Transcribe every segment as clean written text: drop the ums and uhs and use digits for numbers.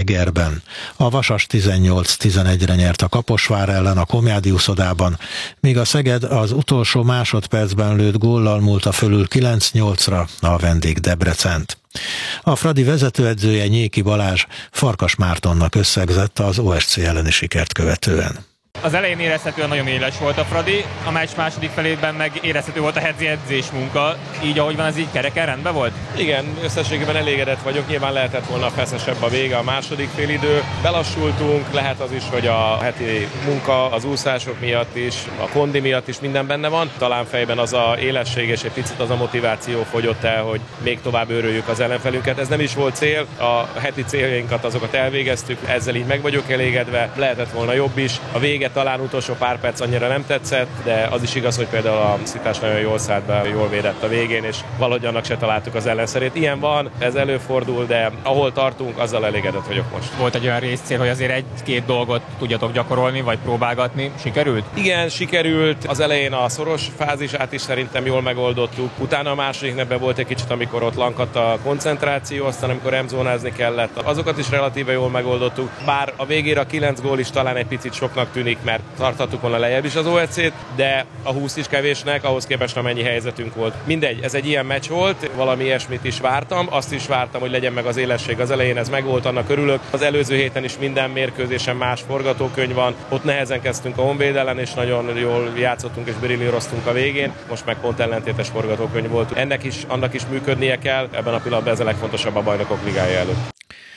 Egerben. A Vasas 18-11-re nyert a Kaposvár ellen a Komjádi uszodában, míg a Szeged az utolsó másodpercben lőtt góllal múlta fölül 9-8-ra a vendég Debrecent. A Fradi vezetőedzője, Nyéki Balázs Farkas Mártonnak összegzett az OSC elleni sikert követően. Az elején érezhetően nagyon éles volt a Fradi, a meccs második felében meg érezhető volt a heti edzés munka. Így ahogy van, ez így kereken rendben volt? Igen, összességében elégedett vagyok. Nyilván lehetett volna feszesebb a vége, a második félidő. Belassultunk, lehet az is, hogy a heti munka, az úszások miatt is, a kondi miatt is minden benne van. Talán fejben az a élesség és egy picit az a motiváció fogyott el, hogy még tovább őröljük az ellenfelünket. Ez nem is volt cél, a heti céljainkat azokat elvégeztük, ezzel így meg vagyok elégedve. Lehetett volna jobb is. A vége talán utolsó pár perc annyira nem tetszett, de az is igaz, hogy például a Szitás nagyon jól szállt be, jól védett a végén, és valahogy annak se találtuk az ellenszerét. Ilyen van, ez előfordul, de ahol tartunk, azzal elégedett vagyok most. Volt egy olyan részcél, hogy azért egy-két dolgot tudjatok gyakorolni, vagy próbálgatni. Sikerült? Igen, sikerült. Az elején a szoros fázisát is szerintem jól megoldottuk. Utána a második nebben volt egy kicsit, amikor ott lankadt a koncentráció, aztán amikor emzónázni kellett. Azokat is relatíve jól megoldottuk. Bár a végére a 9 gól is talán egy picit soknak tűnik, mert tarthattuk volna lejjebb is az OSC-t, de a 20 is kevésnek, ahhoz képest amennyi helyzetünk volt. Mindegy, ez egy ilyen meccs volt, valami ilyesmit is vártam, azt is vártam, hogy legyen meg az élesség az elején, ez megvolt, annak örülök. Az előző héten is minden mérkőzésen más forgatókönyv van, ott nehezen kezdtünk a Honvéd ellen, és nagyon jól játszottunk és brillíroztunk a végén, most meg pont ellentétes forgatókönyv volt. Annak is működnie kell, ebben a pillanatban ez a legfontosabb a Bajnokok Ligája előtt.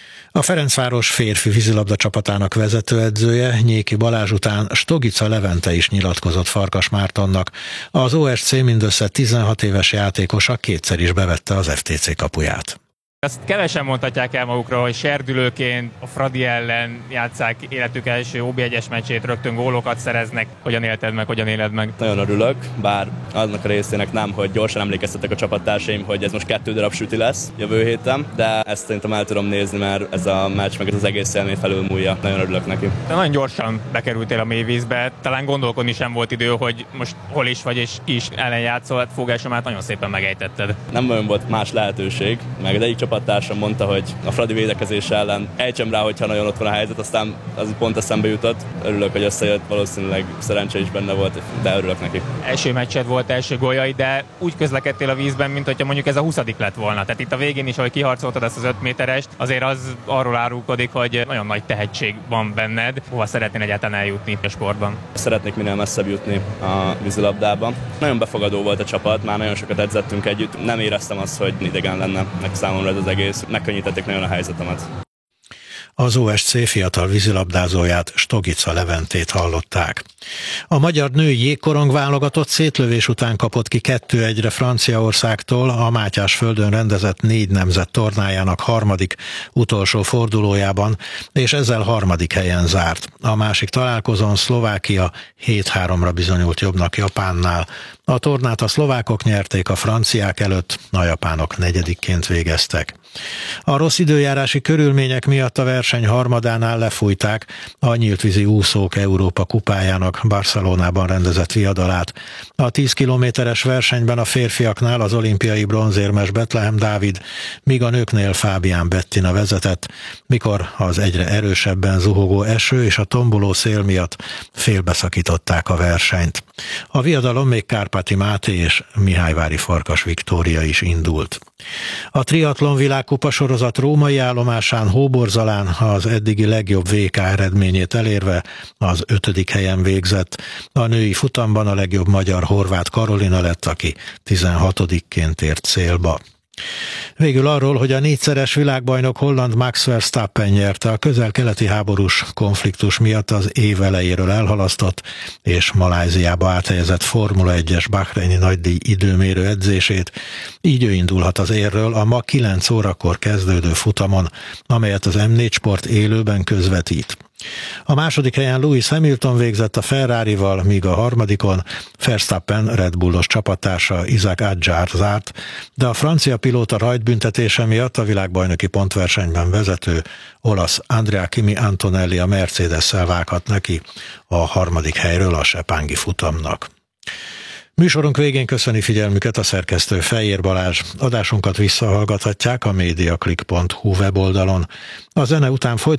A Ferencváros férfi vízilabda csapatának vezetőedzője, Nyéki Balázs után Stogica Levente is nyilatkozott Farkas Mártonnak. Az OSC mindössze 16 éves játékosa kétszer is bevette az FTC kapuját. Azt kevesen mondhatják el magukra, hogy serdülőként a Fradi ellen játsszák életük első OB1-es meccsét, rögtön gólokat szereznek. Hogyan élted meg, hogyan éled meg? Nagyon örülök, bár annak a részének nem, hogy gyorsan emlékeztetek a csapattársaim, hogy ez most 2 darab süti lesz jövő héten, de ezt szerintem el tudom nézni, mert ez a meccs meg ez az egész élmény felülmúlja. Nagyon örülök neki. Te nagyon gyorsan bekerültél a mélyvízbe, talán gondolkodni sem volt idő, hogy most hol is vagy és ki is ellen játszol, fogásomát nagyon szépen megejtetted. Nem nagyon volt más lehetőség, meg de csapattársam mondta, hogy a Fradi védekezés ellen ejtsem rá, hogyha nagyon ott van a helyzet, aztán az pont eszembe jutott. Örülök, hogy összejött, valószínűleg szerencse is benne volt, de örülök neki. Első meccsed volt, első góljai, de úgy közlekedtél a vízben, mint hogyha mondjuk ez a 20. lett volna. Tehát itt a végén is, ahogy kiharcoltad ezt az 5 méterest, azért az arról árulkodik, hogy nagyon nagy tehetség van benned. Hova szeretnél egyáltalán eljutni a sportban? Szeretnék minél messzebb jutni a vízilabdában. Nagyon befogadó volt a csapat, már nagyon sokat edzettünk együtt. Nem éreztem azt, hogy idegen lenne számomra ez az egész. Megkönnyítették nagyon a helyzetemet. Az OSC fiatal vízilabdázóját, Stogica Leventét hallották. A magyar női jégkorong válogatott szétlövés után kapott ki 2-1-re Franciaországtól a Mátyásföldön rendezett 4 nemzet tornájának harmadik, utolsó fordulójában, és ezzel harmadik helyen zárt. A másik találkozón Szlovákia 7-3-ra bizonyult jobbnak Japánnál. A tornát a szlovákok nyerték a franciák előtt, a japánok negyedikként végeztek. A rossz időjárási körülmények miatt a verseny harmadánál lefújták a nyíltvízi úszók Európa kupájának Barcelonában rendezett viadalát. A 10 kilométeres versenyben a férfiaknál az olimpiai bronzérmes Betlehem Dávid, míg a nőknél Fábián Bettina vezetett, mikor az egyre erősebben zuhogó eső és a tomboló szél miatt félbeszakították a versenyt. A viadalon még Kárpáti Máté és Mihályvári Farkas Viktória is indult. A triatlon világkupa sorozat római állomásán Hóborzalán az eddigi legjobb VK eredményét elérve az 5. helyen végzett. A női futamban a legjobb magyar Horváth Karolina lett, aki 16-ként ért célba. Végül arról, hogy a 4-szeres világbajnok holland Max Verstappen nyerte a közel-keleti háborús konfliktus miatt az év elejéről elhalasztott és Malajziába áthelyezett Formula 1-es bahreini nagydíj időmérő edzését. Így ő indulhat az érről a ma 9 órakor kezdődő futamon, amelyet az M4 Sport élőben közvetít. A második helyen Lewis Hamilton végzett a Ferrarival, míg a harmadikon Verstappen Red Bullos csapattársa Isaac Adjar zárt, de a francia pilóta rajtbüntetése miatt a világbajnoki pontversenyben vezető olasz Andrea Kimi Antonelli a Mercedes-szel vághat neki a harmadik helyről a sepángi futamnak. Műsorunk végén köszöni figyelmüket a szerkesztő Fejér Balázs. Adásunkat visszahallgathatják a mediaclick.hu weboldalon. A zene után